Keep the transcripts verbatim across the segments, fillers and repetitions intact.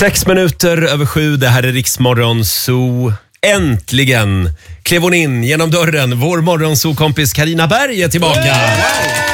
Sex minuter över sju, det här är Riksmorgon Zoo. Äntligen klev hon in genom dörren. Vår morgonzoo-kompis Carina Berg är tillbaka. Hej,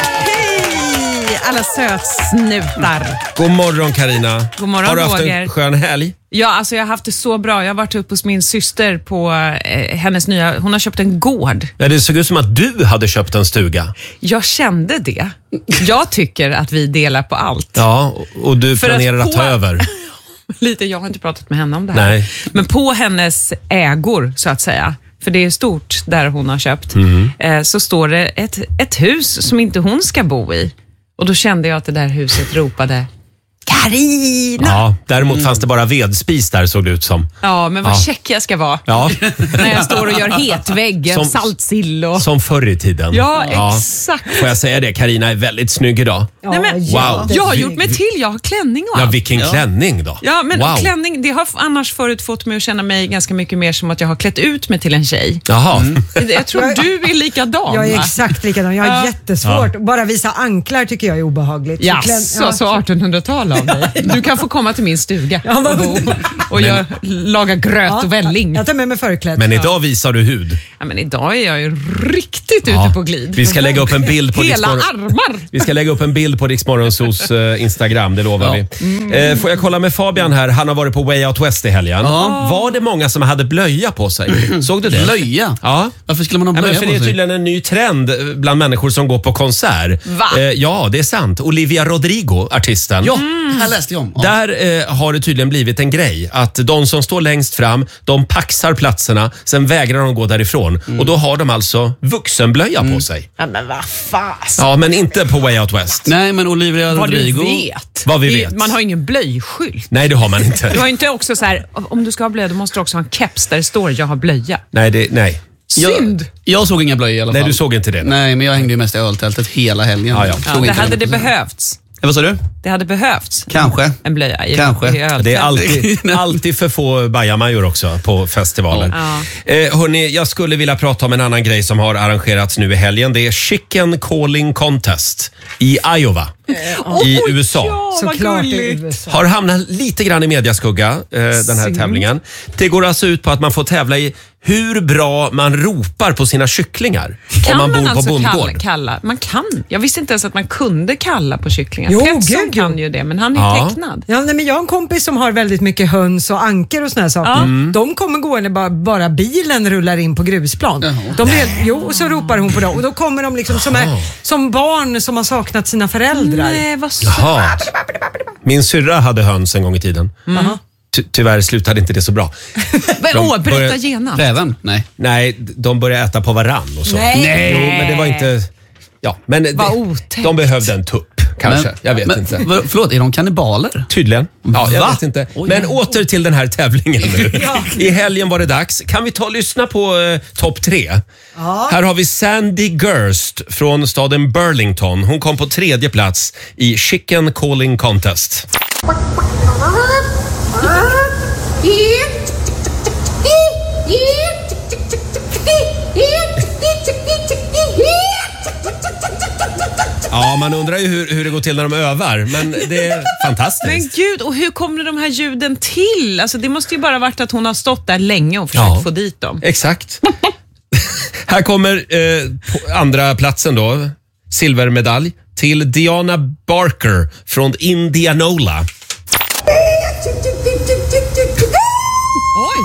alla sötsnutar. God morgon Carina. God morgon, har du haft Roger. en skön helg? Ja, alltså jag har haft det så bra. Jag har varit uppe hos min syster på eh, hennes nya... Hon har köpt en gård. Ja, det såg ut som att du hade köpt en stuga. Jag kände det. Jag tycker att vi delar på allt. Ja, och du För planerar att, att ta på- över. Lite, jag har inte pratat med henne om det här. Nej. Men på hennes ägor, så att säga, för det är stort där hon har köpt, Mm. eh, så står det ett, ett hus som inte hon ska bo i. Och då kände jag att det där huset ropade Carina! Ja, däremot fanns det bara vedspis där, såg det ut som. Ja, men vad Ja. check jag ska vara. Ja, När jag står och gör hetvägg, Som- saltsill och... som förr i tiden. Ja, exakt. Får jag säga det, Carina är väldigt snygg idag. Nej, men, Wow. Jag har gjort mig till, jag har klänning och Ja, allt. vilken klänning då. Ja, men wow. klänning, det har f- annars förut fått mig att känna mig ganska mycket mer som att jag har klätt ut mig till en tjej. Jaha. Jag tror du är likadan. Jag är va? exakt likadan. Jag har Ja. jättesvårt. Bara visa anklar tycker jag är obehagligt. Så klän- Jaså, ja. så artonhundratal av dig. Du kan få komma till min stuga Ja, vad- och, bo och gör, laga gröt Ja, och välling. Jag tar med mig förklädd. Men idag visar du hud. Ja, men idag är jag ju riktigt Ja. ute på glid. Vi ska lägga upp en bild på Hela Riksmorgon- armar. Vi ska lägga upp en bild på Riksmorgonsos eh, Instagram, det lovar vi. Eh, får jag kolla med Fabian här? Han har varit på Way Out West i helgen. Var det många som hade blöja på sig? Såg du det? Blöja? Ja. Varför skulle man ha Ja, blöja men för på det är sig? tydligen en ny trend bland människor som går på konsert. Va? Eh, ja, det är sant. Olivia Rodrigo, artisten. Ja, här läste jag om. Ja. Där eh, har det tydligen blivit en grej att de som står längst fram, de paxar platserna, sen vägrar de gå därifrån. Och då har de alltså vuxenblöja på sig. Ja, men vad fas. Ja, men inte på Way Out West. Nej, men Olivia Vad du Rodrigo... vet. Vad vi Det- vet. Man har ingen blöjskylt. Nej, det har man inte. Du har inte också så här, om du ska ha blöja, då måste du också ha en keps där det står jag har blöja. Nej, det, nej. Synd. Jag, jag såg inga blöjor i alla fall. Nej, du såg inte det. Nej, men jag hängde ju mest i öltältet hela helgen. Ja, ja. Såg Ja, det inte hade den. det behövts. Eh, Vad sa du? Det hade behövts Kanske. en blöja i, Kanske. i öltält. Det är alltid, alltid för få bajamajor också på festivaler. Ja. Eh, hörni, jag skulle vilja prata om en annan grej som har arrangerats nu i helgen. Det är Chicken Calling Contest i Iowa i U S A. Ja, vad Såklart i gulligt. U S A. Har hamnat lite grann i mediaskugga, eh, den här Synd. tävlingen. Det går alltså ut på att man får tävla i hur bra man ropar på sina kycklingar Kan om man man, bor på alltså bondgård. kalla, kalla? Man kan. Jag visste inte ens att man kunde kalla på kycklingar. Jo, Petson gud, kan jo. ju det, men han är Ja. tecknad. Ja, nej, men jag har en kompis som har väldigt mycket höns och anker och såna här saker. Mm. De kommer gå när bara, bara bilen rullar in på grusplan. Jaha. De är, jo, och så ropar hon på dem. Och då kommer de liksom som, är, som barn som har saknat sina föräldrar. Nej, vad så. Jaha. Min syrra hade höns en gång i tiden. Jaha. Ty- tyvärr slutade inte det så bra. Men, De åh, berätta börjar- genast. Räven? Nej. Nej, de började äta på varann och så. Nej. Jo, men det var inte... Ja, men det, Vad otäckt. de behövde en tupp, kanske. Men- jag vet men, inte. vad- Förlåt, är de kannibaler? Tydligen. Ja, jag Va? vet inte. Oj. Men åter till den här tävlingen nu. I helgen var det dags. Kan vi ta och lyssna på eh, topp tre? Här har vi Sandy Gerst från staden Burlington. Hon kom på tredje plats i Chicken Calling Contest. Ja, man undrar ju hur, hur det går till när de övar, men det är Men fantastiskt. gud, och hur kommer de här ljuden till? Alltså, det måste ju bara varit att hon har stått där länge och försökt Ja. få dit dem. Exakt. Här kommer eh, på andra platsen då, silvermedalj, till Diana Barker från Indianola. Oj,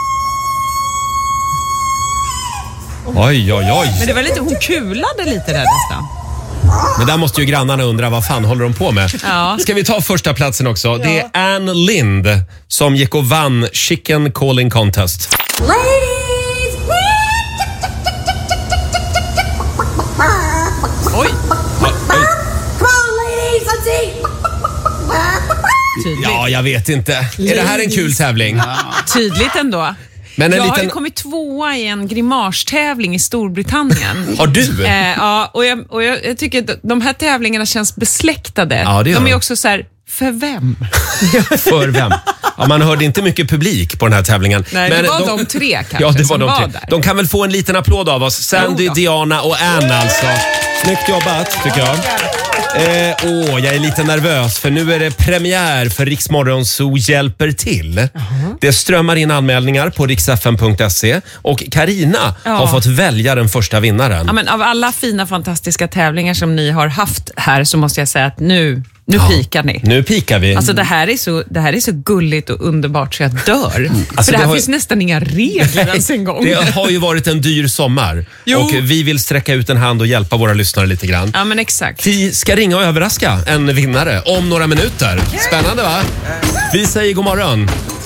Oj, oj, oj. men det var lite, hon kulade lite där nästan. Men där måste ju grannarna undra, vad fan håller de på med? Ja. Ska vi ta första platsen också? Det är Ann Lind som gick och vann Chicken Calling Contest. Oj, Ja, jag vet inte. Är det här en kul tävling? tydligt ändå. Men en jag har ju liten... kommit tvåa i en grimastävling i Storbritannien. Har du? Eh, ja, och, jag, och jag, jag tycker att de här tävlingarna känns besläktade. Ja, det gör de är de. också så här, för vem? För vem? Ja, man hörde inte mycket publik på den här tävlingen. Nej, det var de tre kanske Ja, det var som de var tre. där. De kan väl få en liten applåd av oss. Sandy, Jo då. Diana och Ann alltså. Snyggt jobbat, tycker jag. Eh, åh, jag är lite nervös för nu är det premiär för Rix Morgonzoo hjälper till. Uh-huh. Det strömmar in anmälningar på riks f m punkt se och Karina ja. har fått välja den första vinnaren. Ja, men av alla fina fantastiska tävlingar som ni har haft här så måste jag säga att nu Nu ja, pikar ni. Nu pikar vi. Alltså det här är så, det här är så gulligt och underbart så jag dör. Mm. Alltså, för det här det har... finns nästan inga regler ens en gång. Det har ju varit en dyr sommar. Jo. Och vi vill sträcka ut en hand och hjälpa våra lyssnare lite grann. Ja, men exakt. Vi ska ringa och överraska en vinnare om några minuter. Spännande, va? Vi säger god morgon.